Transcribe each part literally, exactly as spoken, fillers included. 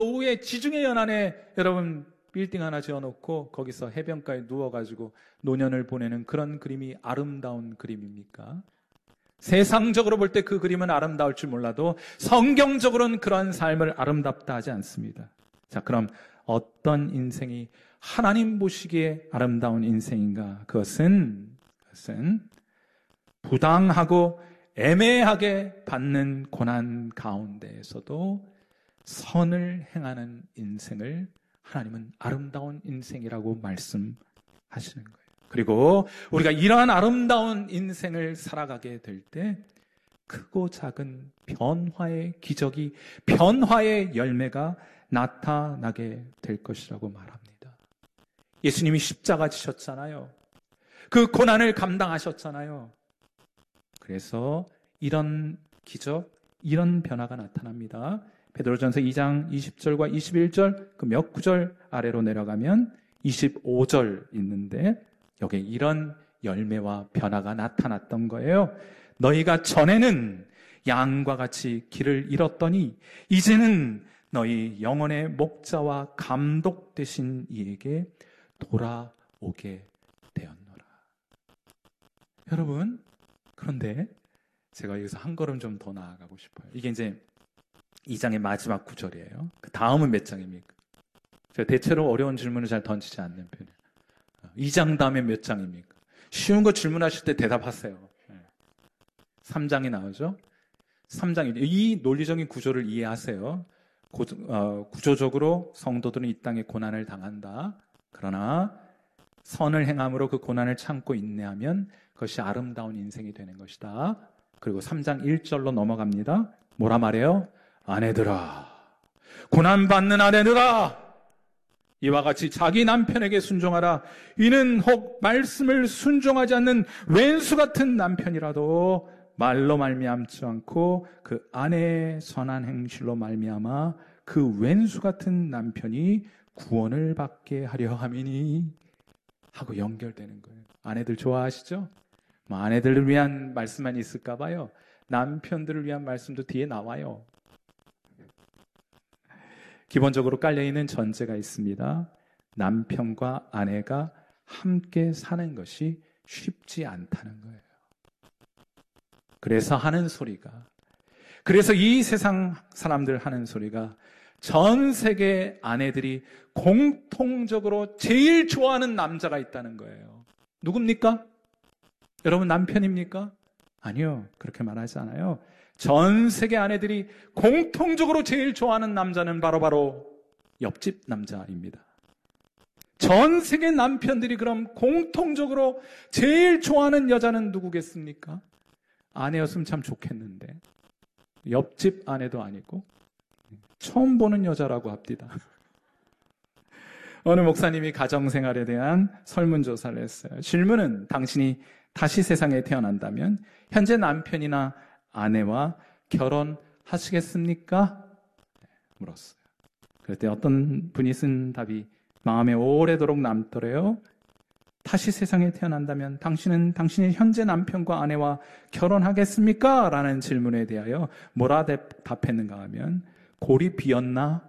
노후의 지중해 연안에 여러분 빌딩 하나 지어놓고 거기서 해변가에 누워가지고 노년을 보내는 그런 그림이 아름다운 그림입니까? 세상적으로 볼 때 그 그림은 아름다울 줄 몰라도 성경적으로는 그런 삶을 아름답다 하지 않습니다. 자, 그럼 어떤 인생이 하나님 보시기에 아름다운 인생인가? 그것은, 그것은 부당하고 애매하게 받는 고난 가운데에서도 선을 행하는 인생을 하나님은 아름다운 인생이라고 말씀하시는 거예요. 그리고 우리가 이러한 아름다운 인생을 살아가게 될 때 크고 작은 변화의 기적이, 변화의 열매가 나타나게 될 것이라고 말합니다. 예수님이 십자가 지셨잖아요. 그 고난을 감당하셨잖아요. 그래서 이런 기적, 이런 변화가 나타납니다. 베드로전서 이 장 이십 절과 이십일 절, 그 몇 구절 아래로 내려가면 이십오 절 있는데 여기에 이런 열매와 변화가 나타났던 거예요. 너희가 전에는 양과 같이 길을 잃었더니 이제는 너희 영혼의 목자와 감독 되신 이에게 돌아오게 되었노라. 여러분, 그런데 제가 여기서 한 걸음 좀 더 나아가고 싶어요. 이게 이제 이 장의 마지막 구절이에요. 그 다음은 몇 장입니까? 제가 대체로 어려운 질문을 잘 던지지 않는 편이에요. 이 장 다음에 몇 장입니까? 쉬운 거 질문하실 때 대답하세요. 삼 장이 나오죠? 삼 장이, 이 논리적인 구조를 이해하세요. 고, 어, 구조적으로 성도들은 이 땅에 고난을 당한다. 그러나 선을 행함으로 그 고난을 참고 인내하면 그것이 아름다운 인생이 되는 것이다. 그리고 삼 장 일 절로 넘어갑니다. 뭐라 말해요? 아내들아, 고난받는 아내들아, 이와 같이 자기 남편에게 순종하라. 이는 혹 말씀을 순종하지 않는 왼수 같은 남편이라도 말로 말미암지 않고 그 아내의 선한 행실로 말미암아 그 왼수 같은 남편이 구원을 받게 하려 함이니 하고 연결되는 거예요. 아내들 좋아하시죠? 뭐 아내들을 위한 말씀만 있을까 봐요. 남편들을 위한 말씀도 뒤에 나와요. 기본적으로 깔려있는 전제가 있습니다. 남편과 아내가 함께 사는 것이 쉽지 않다는 거예요. 그래서 하는 소리가, 그래서 이 세상 사람들 하는 소리가 전 세계 아내들이 공통적으로 제일 좋아하는 남자가 있다는 거예요. 누굽니까? 여러분 남편입니까? 아니요. 그렇게 말하지 않아요. 전 세계 아내들이 공통적으로 제일 좋아하는 남자는 바로바로 바로 옆집 남자입니다. 전 세계 남편들이 그럼 공통적으로 제일 좋아하는 여자는 누구겠습니까? 아내였으면 참 좋겠는데 옆집 아내도 아니고 처음 보는 여자라고 합디다. 어느 목사님이 가정생활에 대한 설문조사를 했어요. 질문은 당신이 다시 세상에 태어난다면 현재 남편이나 아내와 결혼하시겠습니까? 물었어요. 그럴 때 어떤 분이 쓴 답이 마음에 오래도록 남더래요. 다시 세상에 태어난다면 당신은 당신의 현재 남편과 아내와 결혼하겠습니까? 라는 질문에 대하여 뭐라 답했는가 하면 골이 비었나?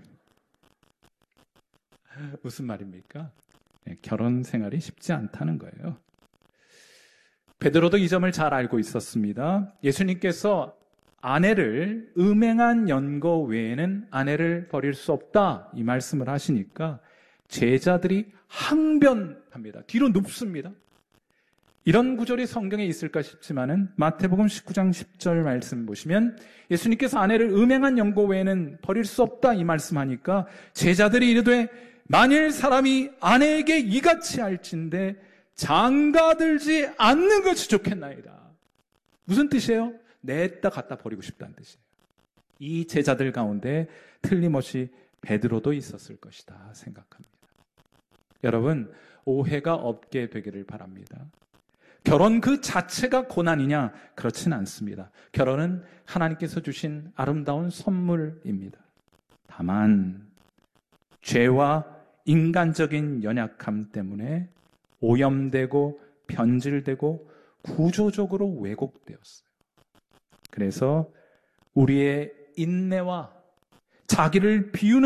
무슨 말입니까? 결혼 생활이 쉽지 않다는 거예요. 베드로도 이 점을 잘 알고 있었습니다. 예수님께서 아내를 음행한 연고 외에는 아내를 버릴 수 없다 이 말씀을 하시니까 제자들이 항변합니다. 뒤로 눕습니다. 이런 구절이 성경에 있을까 싶지만은 마태복음 십구 장 십 절 말씀 보시면 예수님께서 아내를 음행한 연고 외에는 버릴 수 없다 이 말씀하니까 제자들이 이르되 만일 사람이 아내에게 이같이 할진대 장가들지 않는 것이 좋겠나이다. 무슨 뜻이에요? 냈다 갖다 버리고 싶다는 뜻이에요. 이 제자들 가운데 틀림없이 베드로도 있었을 것이다 생각합니다. 여러분, 오해가 없게 되기를 바랍니다. 결혼 그 자체가 고난이냐? 그렇진 않습니다. 결혼은 하나님께서 주신 아름다운 선물입니다. 다만 죄와 인간적인 연약함 때문에 오염되고 변질되고 구조적으로 왜곡되었어요. 그래서 우리의 인내와 자기를 비우는